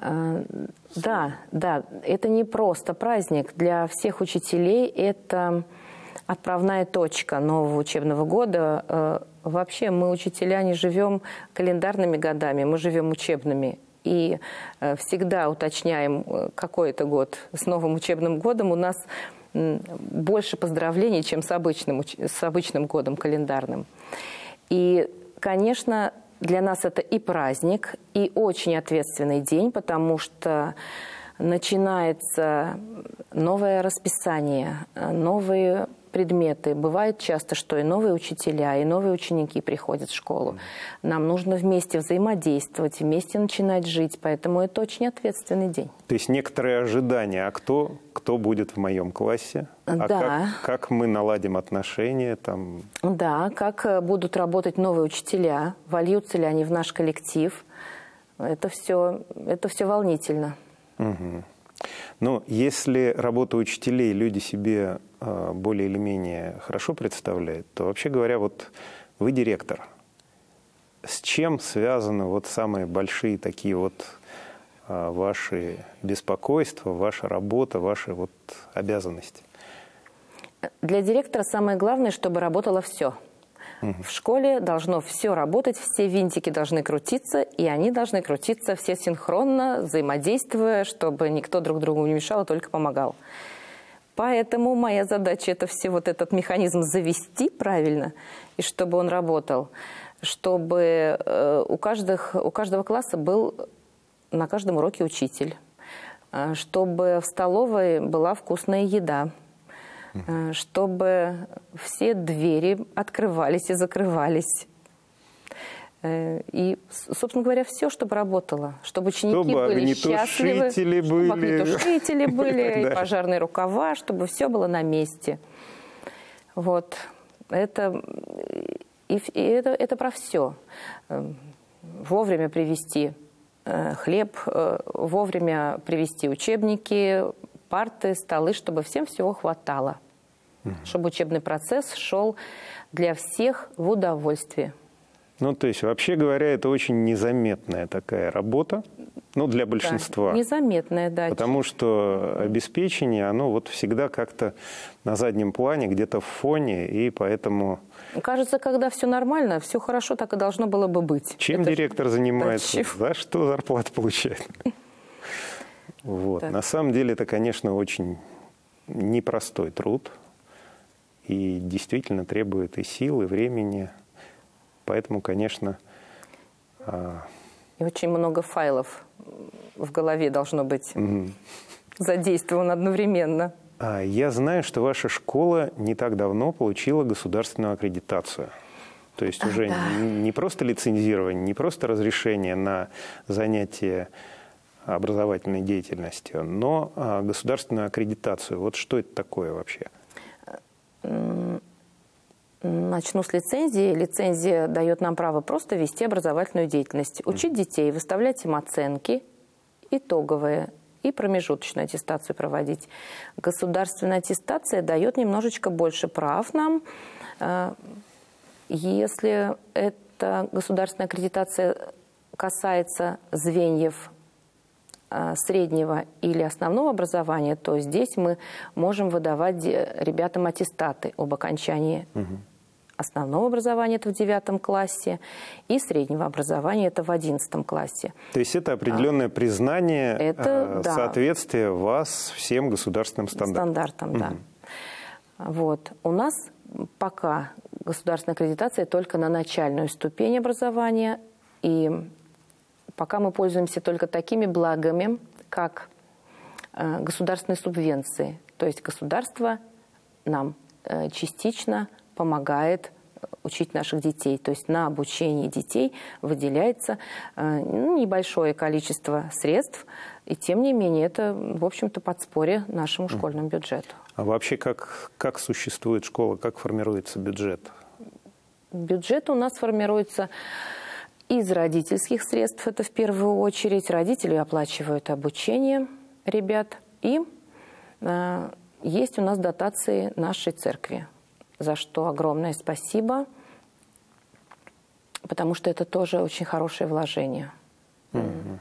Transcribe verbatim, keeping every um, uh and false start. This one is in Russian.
Да, да, это не просто праздник. Для всех учителей это отправная точка нового учебного года. Вообще мы, учителя, не живем календарными годами, мы живем учебными. И всегда уточняем, какой это год. С новым учебным годом у нас больше поздравлений, чем с обычным, с обычным годом календарным. И, конечно, для нас это и праздник, и очень ответственный день, потому что начинается новое расписание, новые предметы. Бывает часто, что и новые учителя, и новые ученики приходят в школу. Нам нужно вместе взаимодействовать, вместе начинать жить, поэтому это очень ответственный день. То есть некоторые ожидания, а кто, кто будет в моем классе? А да. как, как мы наладим отношения? Там... Да, как будут работать новые учителя, вольются ли они в наш коллектив. Это все, это все волнительно. Угу. Ну, если работу учителей люди себе э, более или менее хорошо представляют, то, вообще говоря, вот вы директор. С чем связаны вот самые большие такие вот э, ваши беспокойства, ваша работа, ваши вот обязанности? Для директора самое главное, чтобы работало все. В школе должно все работать, все винтики должны крутиться, и они должны крутиться все синхронно, взаимодействуя, чтобы никто друг другу не мешал, а только помогал. Поэтому моя задача – это все вот этот механизм завести правильно, и чтобы он работал, чтобы у, каждых, у каждого класса был на каждом уроке учитель, чтобы в столовой была вкусная еда, чтобы все двери открывались и закрывались. И, собственно говоря, все, чтобы работало. Чтобы ученики чтобы были счастливы, были. чтобы огнетушители были, и пожарные рукава, чтобы все было на месте. Вот. Это, и, и это, это про все. Вовремя привезти хлеб, вовремя привезти учебники, парты, столы, чтобы всем всего хватало. Угу. Чтобы учебный процесс шел для всех в удовольствие. Ну, то есть, вообще говоря, это очень незаметная такая работа, ну, для большинства. Да, незаметная, да. Потому что обеспечение, оно вот всегда как-то на заднем плане, где-то в фоне, и поэтому... Кажется, когда все нормально, все хорошо, так и должно было бы быть. Чем это директор ж... занимается? Да, за что зарплату получает? Вот. На самом деле это, конечно, очень непростой труд и действительно требует и сил, и времени. Поэтому, конечно... И очень много файлов в голове должно быть угу. задействовано одновременно. Я знаю, что ваша школа не так давно получила государственную аккредитацию. То есть уже да. не просто лицензирование, не просто разрешение на занятие образовательной деятельностью, но а, государственную аккредитацию. Вот что это такое вообще? Начну с лицензии. Лицензия дает нам право просто вести образовательную деятельность. Учить детей, выставлять им оценки, итоговые и промежуточную аттестацию проводить. Государственная аттестация дает немножечко больше прав нам. Если эта государственная аккредитация касается звеньев среднего или основного образования, то здесь мы можем выдавать ребятам аттестаты об окончании угу. основного образования, это в девятом классе, и среднего образования, это в одиннадцатом классе. То есть это определенное а, признание это, э, да. соответствия вас всем государственным стандартам. Стандартам, угу. да. Вот. У нас пока государственная аккредитация только на начальную ступень образования, и пока мы пользуемся только такими благами, как э, государственные субвенции. То есть государство нам э, частично помогает учить наших детей. То есть на обучение детей выделяется э, ну, небольшое количество средств, и тем не менее это, в общем-то, подспорье нашему школьному бюджету. А вообще как, как существует школа, как формируется бюджет? Бюджет у нас формируется из родительских средств, это в первую очередь. Родители оплачивают обучение ребят. И э, есть у нас дотации нашей церкви, за что огромное спасибо, потому что это тоже очень хорошее вложение. Mm-hmm.